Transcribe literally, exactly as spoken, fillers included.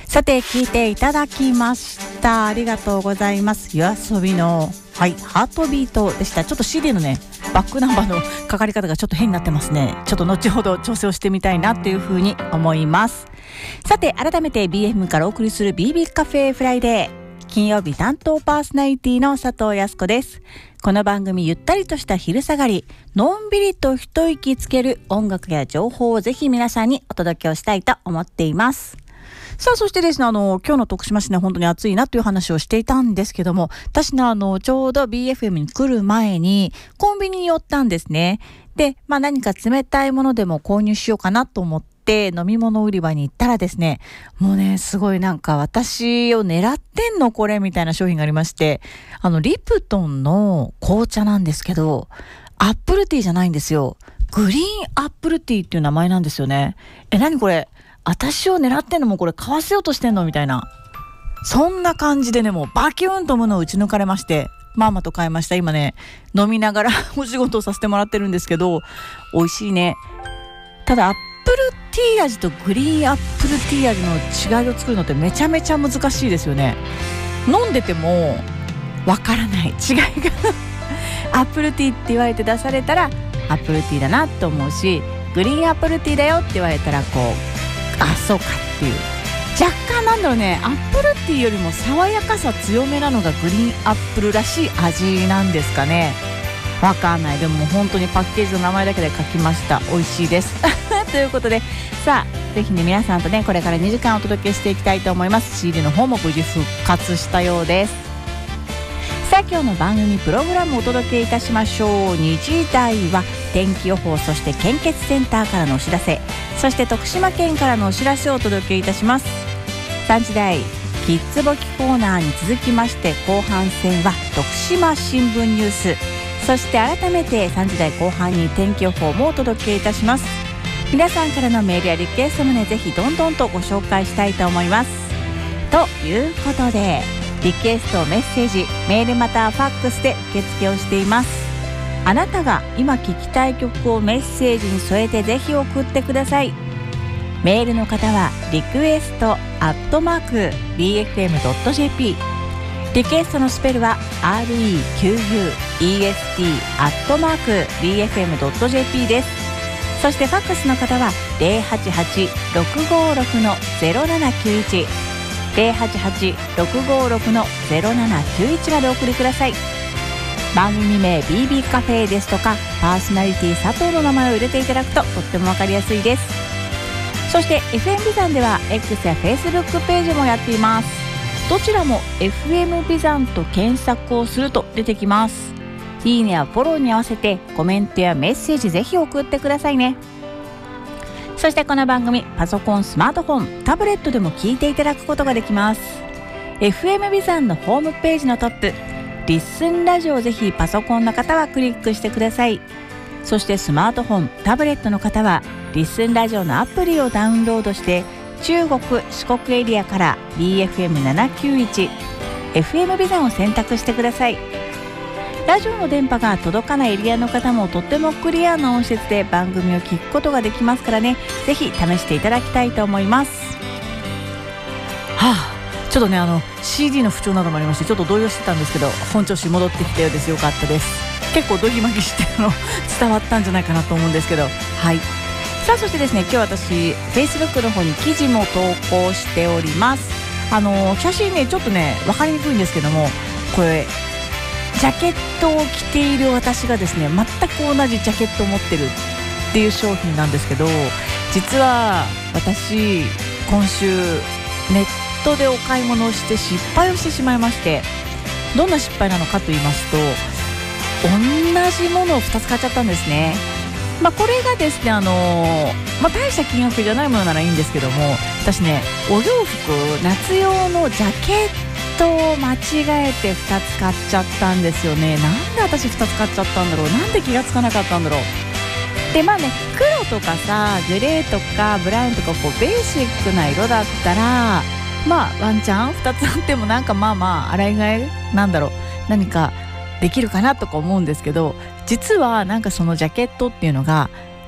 さて聞いていただきました。ありがとうございます。YOASOBIのはいハートビートでした。ちょっと シーディー のねバックナンバーのかかり方がちょっと変になってますね。ちょっと後ほど調整をしてみたいなというふうに思います。さて改めて ビーエフエム からお送りする ビービー カフェフライデー、金曜日担当パーソナリティの佐藤康子です。この番組ゆったりとした昼下がり、のんびりと一息つける音楽や情報をぜひ皆さんにお届けをしたいと思っています。さあそしてですね、あの今日の徳島市ね本当に暑いなという話をしていたんですけども、私のあのちょうど ビーエフエム に来る前にコンビニに寄ったんですね。で、まあ何か冷たいものでも購入しようかなと思って飲み物売り場に行ったらですね、もうねすごいなんか私を狙ってんのこれみたいな商品がありまして、あのリプトンの紅茶なんですけど、アップルティーじゃないんですよ。グリーンアップルティーっていう名前なんですよね。え、何これ、私を狙ってんのもこれ買わせようとしてんのみたいな、そんな感じでねもうバキューンと物を打ち抜かれまして、まあまと買いました。今ね飲みながらお仕事をさせてもらってるんですけど、美味しいね。ただアップルティー味とグリーンアップルティー味の違いを作るのってめちゃめちゃ難しいですよね。飲んでてもわからない違いがアップルティーって言われて出されたらアップルティーだなと思うし、グリーンアップルティーだよって言われたらこうあ、そうかっていう、若干なんだろうね、アップルティーよりも爽やかさ強めなのがグリーンアップルらしい味なんですかね。わかんない。でももう本当にパッケージの名前だけで書きました。美味しいですということで、さあぜひね皆さんとねこれからにじかんお届けしていきたいと思います。 シーディー の方も無事復活したようです。さあ今日の番組プログラムをお届けいたしましょう。にじ台は天気予報、そして献血センターからのお知らせ、そして徳島県からのお知らせをお届けいたします。さんじ台キッズ簿記コーナーに続きまして後半戦は徳島新聞ニュース、そして改めてさんじ台後半に天気予報もお届けいたします。皆さんからのメールやリクエストもねぜひどんどんとご紹介したいと思います。ということでリクエスト、メッセージ、メールまたはファックスで受付をしています。あなたが今聴きたい曲をメッセージに添えてぜひ送ってください。メールの方はリクエストアットマーク ビーエフエムドットジェーピー、 リクエストのスペルは アールイーキューユーイーエスティー アットマーク ビーエフエムドットジェーピー です。そしてファックスの方は ゼロはちはち ろくごろく ゼロななきゅういち ゼロはちはち ろくごろく ゼロななきゅういちまでお送りください。番組名 ビービー カフェですとかパーソナリティ佐藤の名前を入れていただくととってもわかりやすいです。そして エフエム ビザンでは X や Facebook ページもやっています。どちらも エフエム ビザンと検索をすると出てきます。いいねやフォローに合わせてコメントやメッセージぜひ送ってくださいね。そしてこの番組パソコン、スマートフォン、タブレットでも聞いていただくことができます。 エフエム ビザンのホームページのトップリッスンラジオをぜひパソコンの方はクリックしてください。そしてスマートフォン、タブレットの方はリッスンラジオのアプリをダウンロードして中国・四国エリアから ビーエフエムななきゅういち エフエム ビザンを選択してください。ラジオの電波が届かないエリアの方もとってもクリアな音質で番組を聞くことができますからね、ぜひ試していただきたいと思います。はあ、ちょっとねあの シーディー の不調などもありましてちょっと動揺してたんですけど本調子戻ってきたようです。よかったです。結構ドギマギしてるの伝わったんじゃないかなと思うんですけど、はい。さあそしてですね今日私 Facebook の方に記事も投稿しております。あの写真ねちょっとね分かりにくいんですけども、これジャケットを着ている私がですね全く同じジャケットを持ってるっていう商品なんですけど、実は私今週ネットでお買い物をして失敗をしてしまいまして、どんな失敗なのかと言いますと同じものをふたつ買っちゃったんですね。まあこれがですねあのーまあ、大した金額じゃないものならいいんですけども、私ねお洋服夏用のジャケットを間違えてふたつ買っちゃったんですよね。なんで私ふたつ買っちゃったんだろう、なんで気がつかなかったんだろう。でまあね黒とかさグレーとかブラウンとかこうベーシックな色だったらまあワンチャンふたつあってもなんかまあまあ洗い替えなんだろう何かできるかなとか思うんですけど、実はなんかそのジャケットっていうのが